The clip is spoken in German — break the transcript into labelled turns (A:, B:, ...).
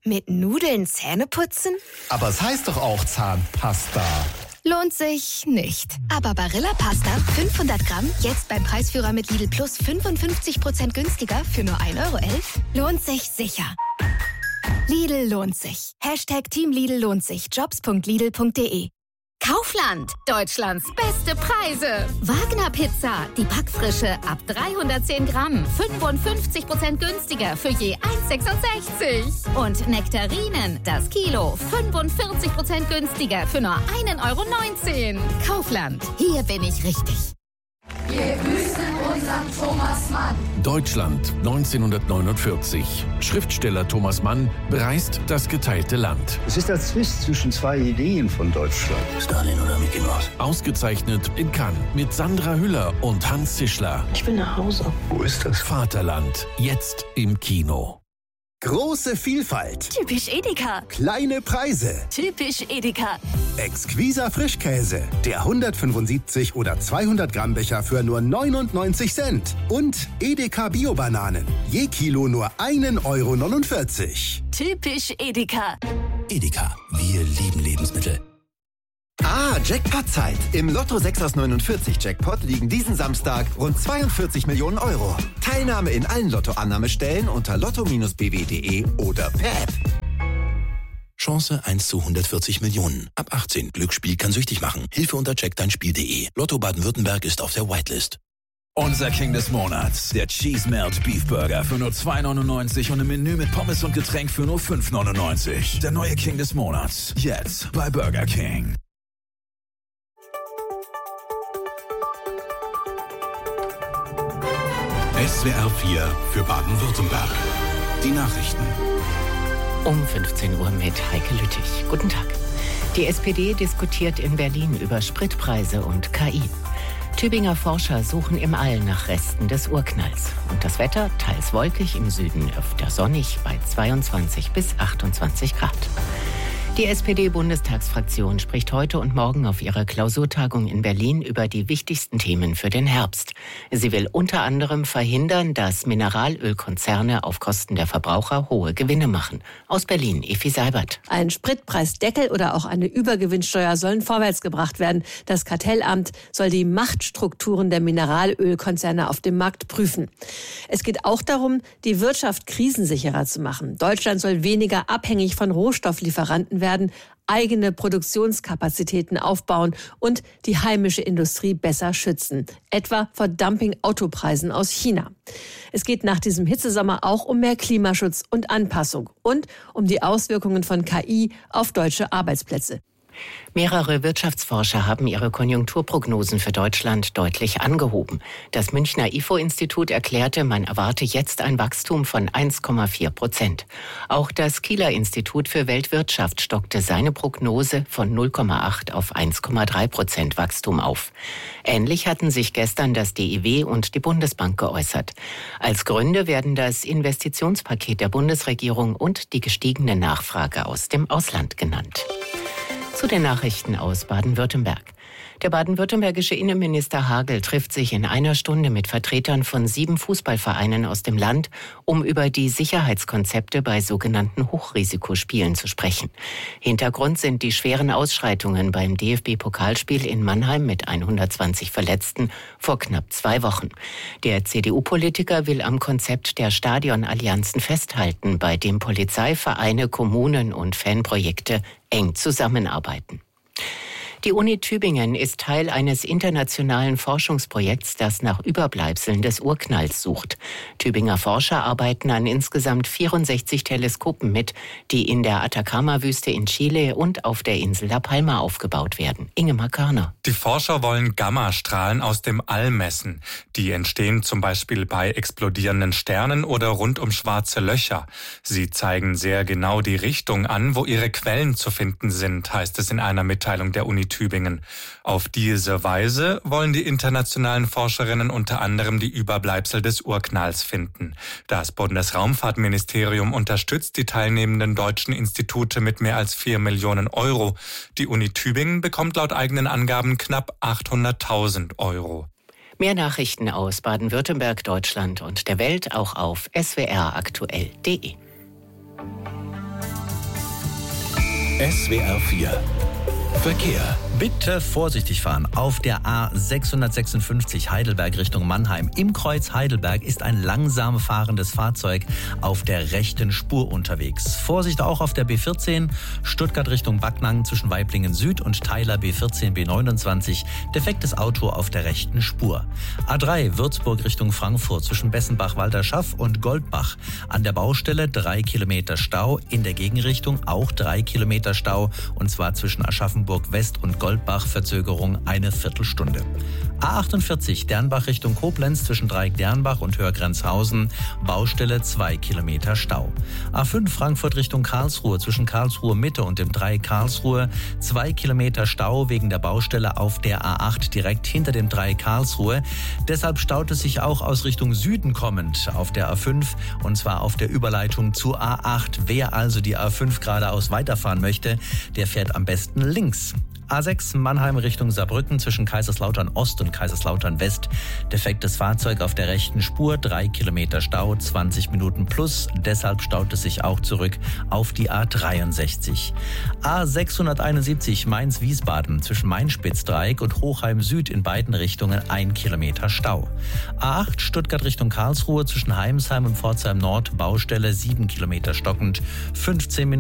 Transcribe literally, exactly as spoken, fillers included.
A: Mit Nudeln Zähne putzen?
B: Aber es heißt doch auch Zahnpasta.
A: Lohnt sich nicht. Aber Barilla Pasta fünfhundert Gramm, jetzt beim Preisführer mit Lidl Plus fünfundfünfzig Prozent günstiger für nur ein Euro elf, lohnt sich sicher. Lidl lohnt sich. Hashtag Team Lidl lohnt sich. jobs punkt lidl punkt de. Kaufland, Deutschlands beste Preise. Wagner Pizza, die Backfrische ab dreihundertzehn Gramm, fünfundfünfzig Prozent günstiger für je eins Komma sechsundsechzig. Und Nektarinen, das Kilo, fünfundvierzig Prozent günstiger für nur ein Euro neunzehn. Kaufland, hier bin ich richtig.
C: Wir grüßen unseren Thomas Mann.
D: Deutschland neunzehnhundertneunundvierzig. Schriftsteller Thomas Mann bereist das geteilte Land.
E: Es ist der Zwist zwischen zwei Ideen von Deutschland.
F: Stalin oder Mickey Mouse?
D: Ausgezeichnet in Cannes mit Sandra Hüller und Hans Zischler.
F: Ich will nach Hause.
E: Wo ist das?
D: Vaterland, jetzt im Kino.
G: Große Vielfalt.
A: Typisch Edeka.
G: Kleine Preise.
A: Typisch Edeka.
G: Exquiser Frischkäse. Der hundertfünfundsiebzig oder zweihundert Gramm Becher für nur neunundneunzig Cent. Und Edeka Bio-Bananen. Je Kilo nur ein Euro neunundvierzig.
A: Typisch Edeka.
F: Edeka, wir lieben Lebensmittel.
G: Ah, Jackpot-Zeit. Im Lotto sechs aus neunundvierzig Jackpot liegen diesen Samstag rund zweiundvierzig Millionen Euro. Teilnahme in allen Lotto-Annahmestellen unter lotto Bindestrich b w punkt de oder per App.
F: Chance eins zu hundertvierzig Millionen. Ab achtzehn. Glücksspiel kann süchtig machen. Hilfe unter check dein Spiel punkt de. Lotto Baden-Württemberg ist auf der Whitelist.
H: Unser King des Monats, der Cheese Melt Beef Burger für nur zwei neunundneunzig und ein Menü mit Pommes und Getränk für nur fünf neunundneunzig. Der neue King des Monats, jetzt bei Burger King.
I: S W R vier für Baden-Württemberg. Die Nachrichten.
J: Um fünfzehn Uhr mit Heike Lüttich. Guten Tag. Die S P D diskutiert in Berlin über Spritpreise und K I. Tübinger Forscher suchen im All nach Resten des Urknalls. Und das Wetter teils wolkig, im Süden öfter sonnig bei zweiundzwanzig bis achtundzwanzig Grad. Die S P D-Bundestagsfraktion spricht heute und morgen auf ihrer Klausurtagung in Berlin über die wichtigsten Themen für den Herbst. Sie will unter anderem verhindern, dass Mineralölkonzerne auf Kosten der Verbraucher hohe Gewinne machen. Aus Berlin, Effi Seibert.
K: Ein Spritpreisdeckel oder auch eine Übergewinnsteuer sollen vorwärts gebracht werden. Das Kartellamt soll die Machtstrukturen der Mineralölkonzerne auf dem Markt prüfen. Es geht auch darum, die Wirtschaft krisensicherer zu machen. Deutschland soll weniger abhängig von Rohstofflieferanten werden, eigene Produktionskapazitäten aufbauen und die heimische Industrie besser schützen, etwa vor Dumping-Autopreisen aus China. Es geht nach diesem Hitzesommer auch um mehr Klimaschutz und Anpassung und um die Auswirkungen von K I auf deutsche Arbeitsplätze.
J: Mehrere Wirtschaftsforscher haben ihre Konjunkturprognosen für Deutschland deutlich angehoben. Das Münchner I F O-Institut erklärte, man erwarte jetzt ein Wachstum von eins Komma vier Prozent. Auch das Kieler Institut für Weltwirtschaft stockte seine Prognose von null Komma acht auf eins Komma drei Prozent Wachstum auf. Ähnlich hatten sich gestern das D I W und die Bundesbank geäußert. Als Gründe werden das Investitionspaket der Bundesregierung und die gestiegene Nachfrage aus dem Ausland genannt. Zu den Nachrichten aus Baden-Württemberg. Der baden-württembergische Innenminister Hagel trifft sich in einer Stunde mit Vertretern von sieben Fußballvereinen aus dem Land, um über die Sicherheitskonzepte bei sogenannten Hochrisikospielen zu sprechen. Hintergrund sind die schweren Ausschreitungen beim D F B-Pokalspiel in Mannheim mit hundertzwanzig Verletzten vor knapp zwei Wochen. Der C D U-Politiker will am Konzept der Stadionallianzen festhalten, bei dem Polizei, Vereine, Kommunen und Fanprojekte eng zusammenarbeiten. Die Uni Tübingen ist Teil eines internationalen Forschungsprojekts, das nach Überbleibseln des Urknalls sucht. Tübinger Forscher arbeiten an insgesamt vierundsechzig Teleskopen mit, die in der Atacama-Wüste in Chile und auf der Insel La Palma aufgebaut werden. Ingemar Körner.
L: Die Forscher wollen Gammastrahlen aus dem All messen. Die entstehen zum Beispiel bei explodierenden Sternen oder rund um schwarze Löcher. Sie zeigen sehr genau die Richtung an, wo ihre Quellen zu finden sind, heißt es in einer Mitteilung der Uni Tübingen. Auf diese Weise wollen die internationalen Forscherinnen unter anderem die Überbleibsel des Urknalls finden. Das Bundesraumfahrtministerium unterstützt die teilnehmenden deutschen Institute mit mehr als vier Millionen Euro. Die Uni Tübingen bekommt laut eigenen Angaben knapp achthunderttausend Euro.
J: Mehr Nachrichten aus Baden-Württemberg, Deutschland und der Welt auch auf s w r aktuell punkt de.
H: S W R vier Verkehr.
M: Bitte vorsichtig fahren. Auf der A sechshundertsechsundfünfzig Heidelberg Richtung Mannheim. Im Kreuz Heidelberg ist ein langsam fahrendes Fahrzeug auf der rechten Spur unterwegs. Vorsicht auch auf der B vierzehn Stuttgart Richtung Backnang zwischen Waiblingen Süd und Theiler B vierzehn B neunundzwanzig. Defektes Auto auf der rechten Spur. A drei Würzburg Richtung Frankfurt zwischen Bessenbach-Walderschaff und Goldbach. An der Baustelle drei Kilometer Stau. In der Gegenrichtung auch drei Kilometer Stau. Und zwar zwischen Aschaffenburg West und Goldbach, Verzögerung eine Viertelstunde. A achtundvierzig Dernbach Richtung Koblenz zwischen Dreieck-Dernbach und Hörgrenzhausen, Baustelle zwei Kilometer Stau. A fünf Frankfurt Richtung Karlsruhe zwischen Karlsruhe Mitte und dem Dreieck Karlsruhe, zwei Kilometer Stau wegen der Baustelle auf der A acht direkt hinter dem Dreieck Karlsruhe. Deshalb staut es sich auch aus Richtung Süden kommend auf der A fünf und zwar auf der Überleitung zur A acht. Wer also die A fünf geradeaus weiterfahren möchte, der fährt am besten links. A sechs Mannheim Richtung Saarbrücken zwischen Kaiserslautern Ost und Kaiserslautern West. Defektes Fahrzeug auf der rechten Spur, drei Kilometer Stau, zwanzig Minuten plus. Deshalb staut es sich auch zurück auf die A dreiundsechzig. A sechshunderteinundsiebzig Mainz-Wiesbaden zwischen Mainspitzdreieck und Hochheim Süd in beiden Richtungen ein Kilometer Stau. A acht Stuttgart Richtung Karlsruhe zwischen Heimsheim und Pforzheim Nord, Baustelle sieben Kilometer stockend, fünfzehn Minuten.